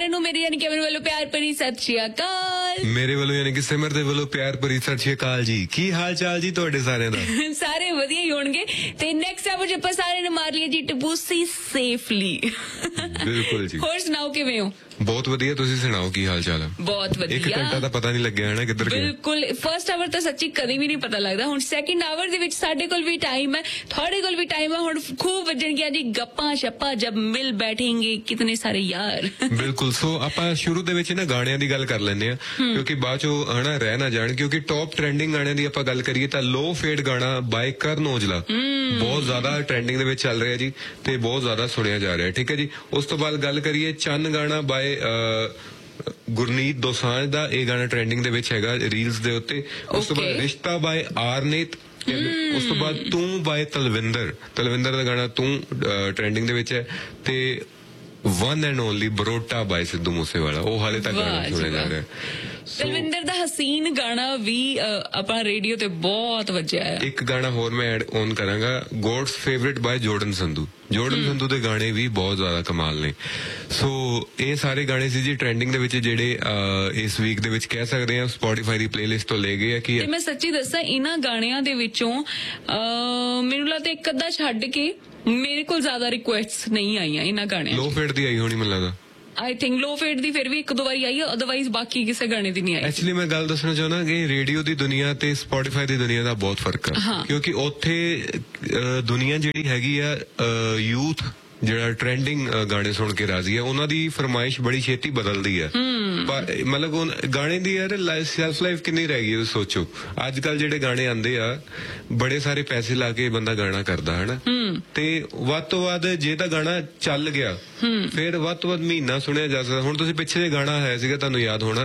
ਸਾਰਿਆਂ ਨੂੰ ਮੇਰੇ ਯਾਨੀ ਕਿ ਅਮਨ ਵੱਲੋਂ ਪਿਆਰ ਭਰੀ ਸਤਿ ਸ਼੍ਰੀ ਅਕਾਲ। ਮੇਰੇ ਵੱਲੋਂ ਯਾਨੀ ਕਿ ਸਿਮਰ ਦੇ ਵੱਲੋਂ ਪਿਆਰ ਭਰੀ ਸਤਿ ਸ਼੍ਰੀ ਅਕਾਲ ਜੀ। ਕੀ ਹਾਲ ਚਾਲ ਜੀ ਤੁਹਾਡੇ ਸਾਰਿਆਂ ਦਾ? ਸਾਰੇ ਵਧੀਆ ਹੀ ਹੋਣਗੇ। ਤੇ ਨੈਕਸਟ ਆਵਰ ਆਪਾਂ ਸਾਰਿਆਂ ਨੇ ਮਾਰ ਲਿਆ ਜੀ ਟਪੂਸੀ ਸੇਫਲੀ। ਬਿਲਕੁਲ ਜੀ। ਹੋਰ ਸੁਣਾਓ ਕਿਵੇਂ ਹੋ? ਬਹੁਤ ਵਧੀਆ, ਤੁਸੀਂ ਸੁਣਾਓ ਕੀ ਹਾਲ ਚਾਲ ਹੈ? ਬਹੁਤ ਵਧੀਆ। 1 ਘੰਟਾ ਤਾਂ ਪਤਾ ਨਹੀਂ ਲੱਗਿਆ ਹੈ ਨਾ ਕਿੱਧਰ ਗਿਆ। ਬਿਲਕੁਲ, ਫਰਸਟ ਆਵਰ ਤਾਂ ਸੱਚੀ ਕਦੇ ਵੀ ਨਹੀਂ ਪਤਾ ਲੱਗਦਾ। ਹੁਣ ਸੈਕਿੰਡ ਆਵਰ ਦੇ ਵਿੱਚ ਸਾਡੇ ਕੋਲ ਵੀ ਟਾਈਮ ਹੈ, ਤੁਹਾਡੇ ਕੋਲ ਵੀ ਟਾਈਮ ਹੈ। ਹੁਣ ਖੂਬ ਵੱਜਣਗੀਆਂ ਜੀ ਗੱਪਾਂ ਛੱਪਾਂ ਜਬ ਮਿਲ ਬੈਠेंगे ਕਿਤਨੇ ਸਾਰੇ ਯਾਰ। ਬਿਲਕੁਲ। ਸੋ ਆਪਾਂ ਸ਼ੁਰੂ ਦੇ ਵਿੱਚ ਨਾ ਗਾਣਿਆਂ ਦੀ ਗੱਲ ਕਰ ਲੈਂਦੇ ਆ, ਕਿਉਂਕਿ ਬਾਅਦ ਚੋਂ ਹਨਾ ਰਹਿ ਨਾ ਜਾਣ। ਕਿਉਂਕਿ ਟੌਪ ਟ੍ਰੈਂਡਿੰਗ ਗਾਣਿਆਂ ਦੀ ਆਪਾਂ ਗੱਲ ਕਰੀਏ ਤਾਂ ਲੋ ਫੇਡ ਗਾਣਾ ਬਾਈ ਕਰਨ ਔਜਲਾ ਬਹੁਤ ਜ਼ਿਆਦਾ ਟ੍ਰੈਂਡਿੰਗ ਦੇ ਵਿੱਚ ਚੱਲ ਰਿਹਾ ਜੀ, ਤੇ ਬਹੁਤ ਜ਼ਿਆਦਾ ਸੁਣਿਆ ਜਾ ਰਿਹਾ। ਠੀਕ ਹੈ ਜੀ। ਉਸ ਤੋਂ ਬਾਅਦ ਗੱਲ ਕਰੀਏ ਚੰਨ ਗਾਣਾ ਬਾਏ ਗੁਰਨੀਤ ਦੋਸਾਂਝ ਦਾ, ਇਹ ਗਾਣਾ ਟ੍ਰੈਂਡਿੰਗ ਦੇ ਵਿੱਚ ਹੈਗਾ ਰੀਲਸ ਦੇ ਉੱਤੇ। ਉਸ ਤੋਂ ਬਾਅਦ ਰਿਸ਼ਤਾ ਬਾਏ ਆਰਨੀਤ। ਉਸ ਤੋਂ ਬਾਅਦ ਤੂੰ ਬਾਏ ਤਲਵਿੰਦਰ ਦਾ ਗਾਣਾ ਤੂੰ ਟ੍ਰੈਂਡਿੰਗ ਦੇ ਵਿੱਚ ਹੈ। ਤੇ one and only Barota bye Sidhu Moosewala, ਉਹ ਹਾਲੇ ਤੱਕ ਗਾਣਾ ਸੁਣਿਆ ਜਾ ਰਿਹਾ। ਤਲਵਿੰਦਰ ਦਾ ਹਸੀਨ ਗਾਣਾ ਵੀ ਆਪਣਾ ਰੇਡੀਓ ਤੇ ਬਹੁਤ ਵੱਜਿਆ ਹੈ। ਇੱਕ ਗਾਣਾ ਹੋਰ ਮੈਂ ਐਡ ਔਨ ਕਰਾਂਗਾ, God's favourite bye Jordan Sandhu ਦੇ ਗਾਣੇ ਵੀ ਬਹੁਤ ਜ਼ਿਆਦਾ ਕਮਾਲ ਨੇ। ਸੋ ਇਹ ਸਾਰੇ ਗਾਣੇ ਸੀ ਜੀ ਟ੍ਰੈਂਡਿੰਗ ਦੇ ਵਿੱਚ, ਜਿਹੜੇ ਇਸ ਵੀਕ ਦੇ ਵਿੱਚ ਕਹਿ ਸਕਦੇ ਆ ਸਪੋਟੀਫਾਈ ਦੀ ਪਲੇਲਿਸਟ ਤੋਂ ਲੈ ਗਏ ਆ। ਕਿ ਮੈਂ ਸੱਚੀ ਦੱਸਾਂ, ਇਹਨਾਂ ਗਾਣਿਆਂ ਦੇ ਵਿੱਚੋਂ ਮੈਨੂੰ ਲੱਗਦਾ ਇੱਕ ਅੱਧਾ ਛੱਡ ਕੇ ਮੇਰੇ ਕੋਲ ਜ਼ਿਆਦਾ ਰਿਕੁਐਸਟਸ ਨਹੀਂ ਆਈਆਂ ਇਹਨਾਂ ਗਾਣਿਆਂ। ਲੋ ਫੇਡ ਦੀ ਆਈ ਹੋਣੀ ਮੈਨੂੰ ਲੱਗਦਾ। ਆਈ ਥਿੰਕ ਲੋ ਫੇਡ ਦੀ ਫਿਰ ਵੀ 1-2 ਵਾਰੀ ਆਈ ਹੈ, ਅਦਰਵਾਈਜ਼ ਬਾਕੀ ਕਿਸੇ ਗਾਣੇ ਦੀ ਨਹੀਂ ਆਈ। ਐਕਚੁਅਲੀ ਮੈਂ ਗੱਲ ਦੱਸਣਾ ਚਾਹੁੰਦਾ ਕਿ ਰੇਡੀਓ ਦੀ ਦੁਨੀਆ ਤੇ ਸਪੋਟੀਫਾਈ ਦੀ ਦੁਨੀਆ ਦਾ ਬਹੁਤ ਫਰਕ ਆ। ਕਿਉਂਕਿ ਉੱਥੇ ਦੁਨੀਆ ਜਿਹੜੀ ਹੈਗੀ ਆ ਯੂਥ ਜਿਹੜਾ ਟ੍ਰੈਂਡਿੰਗ ਗਾਣੇ ਸੁਣ ਕੇ ਰਾਜ਼ੀ ਹੈ, ਉਹਨਾਂ ਦੀ ਫਰਮਾਇਸ਼ ਬੜੀ ਛੇਤੀ ਬਦਲਦੀ ਹੈ। ਮਤਲਬ ਗਾਣੇ ਦੀ ਯਾਰ ਸੈਲਫ ਲਾਈਫ ਕਿੰਨੀ ਰਹਿ ਗਈ ਸੋਚੋ। ਅੱਜ ਕੱਲ ਜਿਹੜੇ ਗਾਣੇ ਆਉਂਦੇ ਆ ਬੜੇ ਸਾਰੇ ਪੈਸੇ ਲਾ ਕੇ ਬੰਦਾ ਗਾਣਾ ਕਰਦਾ ਹੈ ਨਾ, ਤੇ ਵੱਧ ਤੋਂ ਵੱਧ ਜੇ ਤਾਂ ਗਾਣਾ ਚੱਲ ਗਿਆ ਫਿਰ ਵੱਧ ਤੋਂ ਵੱਧ ਮਹੀਨਾ ਸੁਣਿਆ ਜਾ ਸਕਦਾ। ਹੁਣ ਤੁਸੀਂ ਪਿੱਛੇ ਜੇ ਗਾਣਾ ਆਇਆ ਸੀਗਾ, ਤੁਹਾਨੂੰ ਯਾਦ ਹੋਣਾ,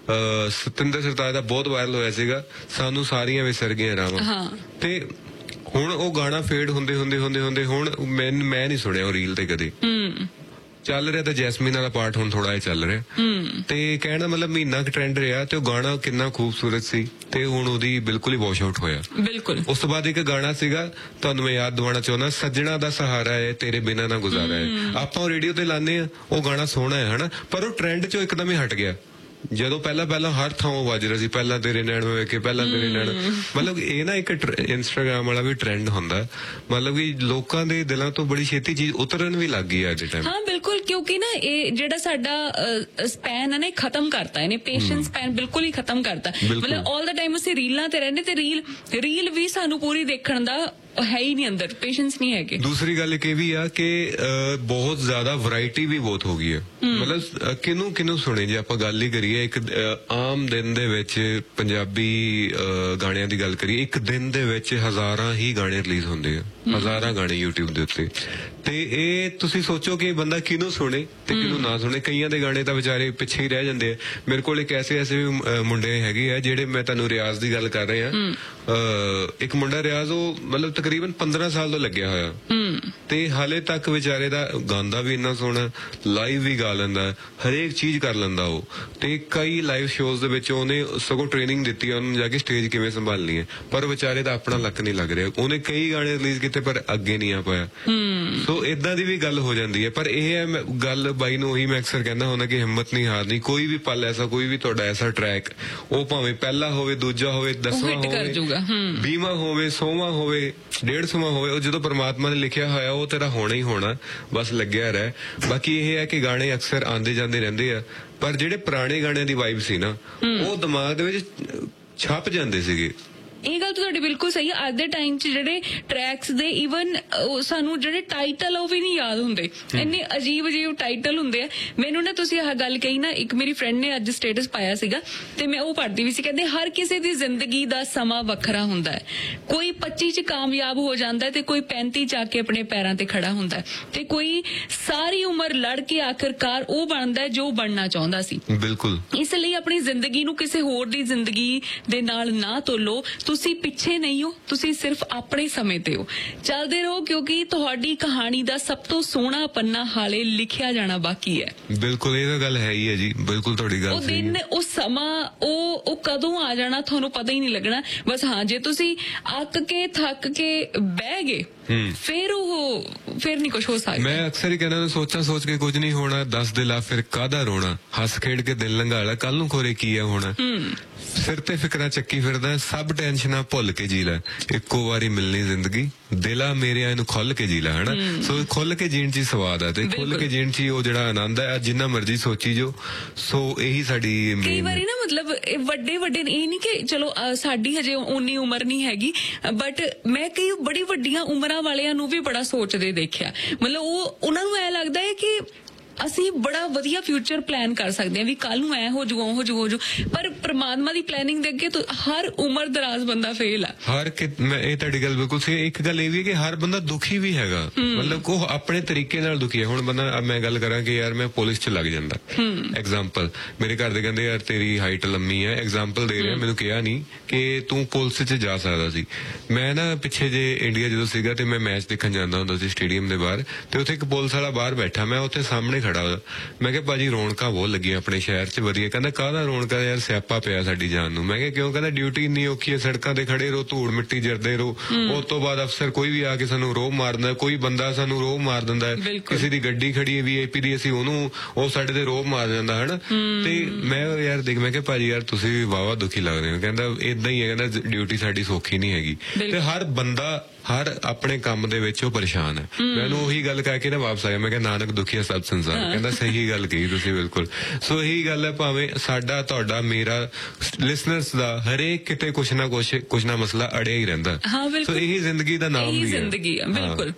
ਸਤਿੰਦਰ ਸਰਤਾਜ ਦਾ ਬਹੁਤ ਵਾਇਰਲ ਹੋਇਆ ਸੀਗਾ, ਸਾਨੂੰ ਸਾਰੀਆਂ ਵਿਸਰ ਗਈਆਂ ਰਾਵਾਂ। ਤੇ ਹੁਣ ਉਹ ਗਾਣਾ ਫੇਡ ਹੁੰਦੇ ਹੁਣ ਮੈਂ ਨਹੀਂ ਸੁਣਿਆ ਉਹ ਰੀਲ ਤੇ ਕਦੇ। ਚੱਲ ਰਿਹਾ ਤਾਂ ਜੈਸਮੀਨ ਵਾਲਾ ਪਾਰਟ ਹੁਣ ਥੋੜਾ ਜਿਹਾ ਚੱਲ ਰਿਹਾ, ਤੇ ਕਹਿਣਾ ਮਤਲਬ ਮਹੀਨਾ ਕੁ ਟ੍ਰੈਂਡ ਰਿਹਾ, ਤੇ ਉਹ ਗਾਣਾ ਕਿੰਨਾ ਖੂਬਸੂਰਤ ਸੀ, ਤੇ ਹੁਣ ਉਹਦੀ ਬਿਲਕੁਲ ਹੀ ਵਾਸ਼ ਆਊਟ ਹੋਇਆ। ਬਿਲਕੁਲ। ਉਸ ਤੋਂ ਬਾਅਦ ਇੱਕ ਗਾਣਾ ਸੀਗਾ, ਤੁਹਾਨੂੰ ਮੈਂ ਯਾਦ ਦਿਵਾਉਣਾ ਚਾਹੁੰਦਾ, ਸੱਜਣਾ ਦਾ ਸਹਾਰਾ ਹੈ ਤੇਰੇ ਬਿਨਾਂ ਨਾ ਗੁਜ਼ਾਰਾ ਹੈ। ਆਪਾਂ ਉਹ ਰੇਡੀਓ ਤੇ ਲਾਉਂਦੇ ਆ, ਉਹ ਗਾਣਾ ਸੋਹਣਾ ਹੈ ਹਨਾ, ਪਰ ਉਹ ਟ੍ਰੈਂਡ ਚੋਂ ਇੱਕਦਮ ਹੀ ਹਟ ਗਿਆ। ਜਦੋਂ ਪਹਿਲਾਂ ਹਰ ਥਾਂ ਵੱਜ ਰਿਹਾ ਸੀ, ਪਹਿਲਾਂ ਤੇਰੇ ਨੈਣ ਵੇਖੇ, ਪਹਿਲਾਂ ਤੇਰੇ ਨੈਣ। ਮਤਲਬ ਇਹ ਨਾ ਇੱਕ ਇੰਸਟਾਗ੍ਰਾਮ ਵਾਲਾ ਵੀ ਟ੍ਰੈਂਡ ਹੁੰਦਾ, ਮਤਲਬ ਕਿ ਲੋਕਾਂ ਦੇ ਦਿਲਾਂ ਤੋਂ ਬੜੀ ਛੇਤੀ ਚੀਜ਼ ਉਤਰਨ ਵੀ ਲੱਗ ਗਈ ਅੱਜ ਦੇ ਟਾਈਮ। ਹਾਂ ਬਿਲਕੁਲ, ਕਿਉਂਕਿ ਨਾ ਇਹ ਜਿਹੜਾ ਸਾਡਾ ਸਪੈਨ ਹੈ ਨਾ, ਖਤਮ ਕਰਤਾ ਇਹਨੇ, ਪੇਸ਼ੈਂਸ ਸਪੈਨ ਬਿਲਕੁਲ ਹੀ ਖਤਮ ਕਰਤਾ। ਮਤਲਬ ਆਲ ਦਾ ਟਾਈਮ ਅਸੀਂ ਰੀਲਾਂ ਤੇ ਰਹਿੰਦੇ, ਤੇ ਰੀਲ ਵੀ ਸਾਨੂੰ ਪੂਰੀ ਦੇਖਣ ਦਾ ਹੈ ਹੀ ਨਹੀਂ, ਅੰਦਰ ਪੇਸ਼ੈਂਸ ਨਹੀਂ ਹੈਗੇ। ਦੂਸਰੀ ਗੱਲ ਇਹ ਵੀ ਆ ਕਿ ਬਹੁਤ ਜ਼ਿਆਦਾ ਵੈਰਾਈਟੀ ਵੀ ਬਹੁਤ ਹੋ ਗਈ ਹੈ। ਮਤਲਬ ਕਿਹਨੂੰ ਸੁਣੇ ਜੇ ਆਪਾਂ ਗੱਲ ਹੀ ਕਰੀਏ, ਇੱਕ ਆਮ ਦਿਨ ਦੇ ਵਿੱਚ ਪੰਜਾਬੀ ਗਾਣਿਆਂ ਦੀ ਗੱਲ ਕਰੀਏ, ਇੱਕ ਦਿਨ ਦੇ ਵਿੱਚ ਹਜ਼ਾਰਾਂ ਹੀ ਗਾਣੇ ਰਿਲੀਜ਼ ਹੁੰਦੇ ਆ, ਹਜ਼ਾਰਾਂ ਗਾਣੇ YouTube ਦੇ ਉੱਤੇ। ਤੇ ਇਹ ਤੁਸੀਂ ਸੋਚੋ ਕਿ ਬੰਦਾ ਕਿਹਨੂੰ ਸੁਣੇ ਤੇ ਕਿਹਨੂੰ ਨਾ ਸੁਣੇ। ਕਈਆਂ ਦੇ ਗਾਣੇ ਤਾਂ ਵਿਚਾਰੇ ਪਿੱਛੇ ਹੀ ਰਹਿ ਜਾਂਦੇ ਆ। ਮੇਰੇ ਕੋਲ ਇੱਕ ਐਸੇ ਵੀ ਮੁੰਡੇ ਹੈਗੇ ਆ, ਜਿਹੜੇ ਮੈਂ ਤੁਹਾਨੂੰ ਰਿਆਜ਼ ਦੀ ਗੱਲ ਕਰ ਰਹੇ ਆ। ਇੱਕ ਮੁੰਡਾ ਰਿਆਜ਼, ਉਹ ਮਤਲਬ ਤਕਰੀਬਨ 15 ਸਾਲ ਤੋਂ ਲੱਗਿਆ ਹੋਇਆ, ਤੇ ਹਾਲੇ ਤੱਕ ਵਿਚਾਰੇ ਦਾ ਗਾਉਂਦਾ ਵੀ ਇੰਨਾ ਸੋਹਣਾ, ਲਾਈਵ ਵੀ ਗਾ ਲੈਂਦਾ, ਹਰੇਕ ਚੀਜ਼ ਕਰ ਲੈਂਦਾ ਉਹ। ਤੇ ਕਈ ਲਾਈਵ ਸ਼ੋਜ਼ ਦੇ ਵਿੱਚ ਉਹਨੇ ਸਗੋਂ ਟ੍ਰੇਨਿੰਗ ਦਿੱਤੀ ਉਹਨੂੰ ਜਾ ਕੇ ਸਟੇਜ ਕਿਵੇਂ ਸੰਭਾਲਣੀ ਹੈ, ਪਰ ਵਿਚਾਰੇ ਦਾ ਆਪਣਾ ਲੱਕ ਨਹੀਂ ਲੱਗ ਰਿਹਾ। ਉਹਨੇ ਕਈ ਗਾਣੇ ਰਿਲੀਜ਼ ਕੀਤੇ ਪਰ ਅੱਗੇ ਨਹੀਂ ਆ ਪਾਇਆ। ਸੋ ਏਦਾਂ ਦੀ ਵੀ ਗੱਲ ਹੋ ਜਾਂਦੀ ਹੈ। ਪਰ ਇਹ ਹੈ ਗੱਲ ਬਾਈ ਨੂੰ, ਉਹੀ ਮੈਂ ਅਕਸਰ ਕਹਿੰਦਾ ਹੁੰਦਾ ਕਿ ਹਿੰਮਤ ਨਹੀਂ ਹਾਰਨੀ। ਕੋਈ ਵੀ ਪਲ ਐਸਾ, ਕੋਈ ਵੀ ਤੁਹਾਡਾ ਐਸਾ ਟਰੈਕ, ਉਹ ਭਾਵੇਂ ਪਹਿਲਾ ਹੋਵੇ, ਦੂਜਾ ਹੋਵੇ, 10ਵਾਂ ਹੋਵੇ, 20ਵਾਂ ਹੋਵੇ, 100ਵਾਂ ਹੋਵੇ, 150ਵਾਂ ਹੋਵੇ, ਉਹ ਜਦੋਂ ਪਰਮਾਤਮਾ ਨੇ ਲਿਖਿਆ ਹੋਇਆ ਉਹ ਤੇਰਾ ਹੋਣਾ ਹੀ ਹੋਣਾ, ਬਸ ਲੱਗਿਆ ਰਹਿ। ਬਾਕੀ ਇਹ ਹੈ ਕਿ ਗਾਣੇ ਅਕਸਰ ਆਉਂਦੇ ਜਾਂਦੇ ਰਹਿੰਦੇ ਆ, ਪਰ ਜਿਹੜੇ ਪੁਰਾਣੇ ਗਾਣਿਆਂ ਦੀ ਵਾਈਬ ਸੀ ਨਾ, ਉਹ ਦਿਮਾਗ ਦੇ ਵਿੱਚ ਛਪ ਜਾਂਦੇ ਸੀਗੇ। ਇਹ ਗੱਲ ਤੁਹਾਡੀ ਬਿਲਕੁਲ ਸਹੀ ਹੈ। ਅੱਜ ਦੇ ਟਾਈਮ 'ਚ ਜਿਹੜੇ ਟਰੈਕਸ ਦੇ ਈਵਨ ਸਾਨੂੰ ਜਿਹੜੇ ਟਾਈਟਲ ਉਹ ਵੀ ਨਹੀਂ ਯਾਦ ਹੁੰਦੇ, ਇੰਨੇ ਅਜੀਬ ਟਾਈਟਲ ਹੁੰਦੇ ਆ। ਮੈਨੂੰ ਨਾ ਤੁਸੀਂ ਆਹ ਗੱਲ ਕਹੀ ਨਾ, ਇੱਕ ਮੇਰੀ ਫਰੈਂਡ ਨੇ ਅੱਜ ਸਟੇਟਸ ਪਾਇਆ ਸੀਗਾ, ਤੇ ਮੈਂ ਉਹ ਪੜ੍ਹਦੀ ਵੀ ਸੀ। ਕਹਿੰਦੇ ਹਰ ਕਿਸੇ ਦੀ ਜ਼ਿੰਦਗੀ ਦਾ ਸਮਾਂ ਵੱਖਰਾ ਹੁੰਦਾ ਹੈ। ਕੋਈ 25 'ਚ ਕਾਮਯਾਬ ਹੋ ਜਾਂਦਾ ਤੇ ਕੋਈ 35 'ਚ ਆ ਕੇ ਆਪਣੇ ਪੈਰਾਂ ਤੇ ਖੜਾ ਹੁੰਦਾ, ਤੇ ਕੋਈ ਸਾਰੀ ਉਮਰ ਲੜ ਕੇ ਆਖਿਰਕਾਰ ਉਹ ਬਣਦਾ ਜੋ ਬਣਨਾ ਚਾਹੁੰਦਾ ਸੀ। ਬਿਲਕੁਲ। ਇਸ ਲਈ ਆਪਣੀ ਜ਼ਿੰਦਗੀ ਨੂੰ ਕਿਸੇ ਹੋਰ ਦੀ ਜ਼ਿੰਦਗੀ ਦੇ ਨਾਲ ਨਾ ਤੋਲੋ। ਤੁਸੀਂ ਪਿੱਛੇ ਨਹੀਂ ਹੋ, ਤੁਸੀਂ ਸਿਰਫ ਆਪਣੇ ਸਮੇਂ ਤੇ ਹੋ। ਚੱਲਦੇ ਰਹੋ, ਕਿਉਂਕਿ ਤੁਹਾਡੀ ਕਹਾਣੀ ਦਾ ਸਭ ਤੋਂ ਸੋਹਣਾ ਪੰਨਾ ਹਾਲੇ ਲਿਖਿਆ ਜਾਣਾ ਬਾਕੀ ਹੈ। ਬਿਲਕੁਲ, ਇਹ ਤਾਂ ਗੱਲ ਹੈ ਹੀ ਹੈ ਜੀ। ਬਿਲਕੁਲ ਤੁਹਾਡੀ ਗੱਲ ਸਹੀ ਹੈ। ਉਹ ਦਿਨ, ਉਹ ਸਮਾਂ, ਉਹ ਕਦੋਂ ਆ ਜਾਣਾ ਤੁਹਾਨੂੰ ਪਤਾ ਹੀ ਨਹੀਂ ਲੱਗਣਾ। ਬਸ ਹਾਂ, ਜੇ ਤੁਸੀਂ ਅੱਕ ਕੇ ਥੱਕ ਕੇ ਬਹਿ ਗਏ ਫਿਰ ਨਹੀਂ ਕੁਝ ਹੋ ਸਕਦਾ। ਮੈਂ ਅਕਸਰ ਹੀ ਕਹਿੰਦਾ ਸੋਚ ਕੇ ਕੁਝ ਨਹੀਂ ਹੋਣਾ, ਦੱਸ ਦੇ ਲਾ ਫਿਰ ਕਾਹਦਾ ਰੋਣਾ, ਹੱਸ ਖੇਡ ਕੇ ਦਿਲ ਲੰਘਾਲਾ ਕੱਲ ਨੂੰ ਖੋਰੇ ਕੀ ਆ ਹੋਣਾ, ਸਿਰ ਤੇ ਫਿਕਰਾਂ ਚੱਕੀ ਫਿਰਦਾ ਸਭ ਟੈਨਸ਼ਨਾਂ ਭੁੱਲ ਕੇ ਜੀ ਲੈ, ਇੱਕੋ ਵਾਰੀ ਮਿਲਣੀ ਜ਼ਿੰਦਗੀ ਦਿਲਾ ਮੇਰਿਆਂ ਨੂੰ ਖੁੱਲ ਕੇ ਜੀ ਲੈ, ਹਨਾ। ਸੋ ਖੁੱਲ ਕੇ ਜੀਣ ਚ ਸਵਾਦ ਆ ਤੇ ਖੁੱਲ ਕੇ ਜੀਣ ਚ ਉਹ ਜਿਹੜਾ ਆਨੰਦ ਹੈ ਜਿੰਨਾ ਮਰਜ਼ੀ ਸੋਚੀ ਜੋ। ਸੋ ਇਹੀ ਸਾਡੀ ਕਈ ਵਾਰੀ ਨਾ ਮਤਲਬ ਵੱਡੇ ਇਹ ਨਹੀਂ ਕਿ ਚਲੋ ਸਾਡੀ ਹਜੇ ਉਨੀ ਉਮਰ ਨਹੀਂ ਹੈਗੀ, ਬਟ ਮੈਂ ਕਈ ਬੜੀ ਵੱਡੀਆਂ ਉਮਰਾਂ ਵਾਲਿਆਂ ਨੂੰ ਵੀ ਬੜਾ ਸੋਚਦੇ ਦੇਖਿਆ, ਮਤਲਬ ਉਹਨਾਂ ਨੂੰ ਐ ਲੱਗਦਾ ਹੈ ਕਿ ਅਸੀਂ ਬੜਾ ਵਧੀਆ ਫਿਊਚਰ ਪਲਾਨ ਕਰ ਸਕਦੇ ਹਾਂ ਵੀ ਕੱਲ ਨੂੰ ਐ ਹੋ ਜੂ, ਪਰ ਪ੍ਰਮਾਤਮਾ ਦੀ ਪਲੈਨਿੰਗ ਦੇ ਅੱਗੇ ਹਰ ਉਮਰ ਦਰਾਜ਼ ਬੰਦਾ ਫੇਲ ਆ। ਮੈਂ ਇਹ ਤੁਹਾਡੀ ਗੱਲ ਬਿਲਕੁਲ ਸਹੀ। ਇੱਕ ਗੱਲ ਇਹ ਵੀ ਹੈ ਕਿ ਹਰ ਬੰਦਾ ਦੁਖੀ ਵੀ ਹੈਗਾ, ਮਤਲਬ ਉਹ ਆਪਣੇ ਤਰੀਕੇ ਨਾਲ ਦੁਖੀ ਹੈ। ਹੁਣ ਬੰਦਾ, ਮੈਂ ਗੱਲ ਕਰਾਂ ਕਿ ਯਾਰ ਮੈਂ ਪੁਲਿਸ ਚ ਲੱਗ ਜਾਂਦਾ, ਐਗਜ਼ਾਮਪਲ, ਮੇਰੇ ਘਰ ਦੇ ਕਹਿੰਦੇ ਯਾਰ ਤੇਰੀ ਹਾਈਟ ਲੰਮੀ ਹੈ, ਐਗਜ਼ਾਮਪਲ ਦੇ ਰਿਹਾ, ਮੈਨੂੰ ਕਿਹਾ ਨਹੀਂ ਕਿ ਤੂੰ ਪੁਲਿਸ ਚ ਜਾ ਸਕਦਾ ਸੀ। ਮੈਂ ਨਾ ਪਿੱਛੇ ਜੇ ਇੰਡੀਆ ਜਦੋਂ ਸੀਗਾ ਤੇ ਮੈਂ ਮੈਚ ਦੇਖਣ ਜਾਂਦਾ ਹੁੰਦਾ ਸੀ ਸਟੇਡੀਅਮ ਦੇ ਬਾਹਰ, ਤੇ ਉੱਥੇ ਇੱਕ ਪੁਲਿਸ ਵਾਲਾ ਬਾਹਰ ਬੈਠਾ, ਮੈਂ ਉੱਥੇ ਸਾਹਮਣੇ ਖੜਾ ਹੋਇਆ, ਮੈਂ ਕਿਹਾ ਭਾਜੀ ਰੌਣਕਾਂ ਬਹੁਤ ਲੱਗੀਆਂ ਆਪਣੇ ਸ਼ਹਿਰ ਚ, ਵਧੀਆ। ਕਹਿੰਦਾ ਕਾਹਦਾ ਰੌਣਕਾਂ ਯਾਰ, ਸਿਆਪਾ ਪਿਆ ਸਾਡੀ ਜਾਨ ਨੂੰ। ਮੈਂ ਕਿਹਾ ਕਿਉਂ? ਕਹਿੰਦਾ ਡਿਊਟੀ ਇੰਨੀ ਔਖੀ ਹੈ, ਸੜਕਾਂ ਤੇ ਖੜੇ ਰਹੋ, ਧੂੜ ਮਿੱਟੀ ਜਰਦੇ ਰਹੋ, ਉਸ ਤੋਂ ਬਾਅਦ ਅਫਸਰ ਕੋਈ ਵੀ ਆ ਕੇ ਸਾਨੂੰ ਰੋਹ ਮਾਰ ਦਿੰਦਾ, ਕੋਈ ਬੰਦਾ ਸਾਨੂੰ ਰੋਹ ਮਾਰ ਦਿੰਦਾ, ਕਿਸੇ ਦੀ ਗੱਡੀ ਖੜੀ ਹੈ VIP ਦੀ, ਅਸੀਂ ਉਹ ਸਾਡੇ ਤੇ ਰੋਹ ਮਾਰ ਜਾਂਦਾ, ਹਨਾ। ਤੇ ਮੈਂ ਯਾਰ ਦੇਖ, ਮੈਂ ਕਿਹਾ ਭਾਜੀ ਯਾਰ ਤੁਸੀਂ ਵੀ ਵਾਹਵਾ ਦੁਖੀ ਲੱਗ ਰਹੇ ਹੋ। ਕਹਿੰਦਾ ਏਦਾਂ ਹੀ ਹੈ, ਕਹਿੰਦਾ ਡਿਊਟੀ ਸਾਡੀ ਸੌਖੀ ਨਹੀਂ ਹੈਗੀ, ਤੇ ਹਰ ਬੰਦਾ ਹਰ ਆਪਣੇ ਕੰਮ ਦੇ ਵਿੱਚ ਉਹ ਪਰੇਸ਼ਾਨ ਹੈ। ਮੈਨੂੰ ਉਹੀ ਗੱਲ ਕਹਿ ਕੇ ਨਾ ਵਾਪਸ ਆਇਆ, ਮੈਂ ਕਿਹਾ ਨਾਨਕ ਦੁਖੀਆ ਸਭ ਸੰਸਾਰ। ਕਹਿੰਦਾ ਸਹੀ ਗੱਲ ਕਹੀ ਤੁਸੀਂ ਬਿਲਕੁਲ। ਸੋ ਇਹੀ ਗੱਲ ਹੈ, ਭਾਵੇਂ ਸਾਡਾ, ਤੁਹਾਡਾ, ਮੇਰਾ, ਲਿਸਨਰਸ ਦਾ, ਹਰੇਕ ਕਿਤੇ ਕੁਛ ਨਾ ਮਸਲਾ ਅੜਿਆ ਹੀ ਰਹਿੰਦਾ। ਸੋ ਇਹੀ ਜ਼ਿੰਦਗੀ ਦਾ ਨਾਮ ਵੀ ਹੈ, ਜ਼ਿੰਦਗੀ ਹੈ, ਬਿਲਕੁਲ।